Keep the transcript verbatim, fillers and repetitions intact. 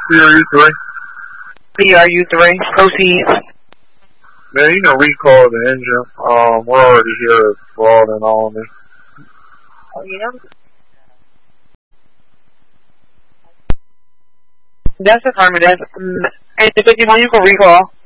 P R U three. P R U three, proceed. Man, you can recall the engine. Um, we're already here at Broad and Alney. Oh, yeah? That's affirmative. And if you want, you can recall.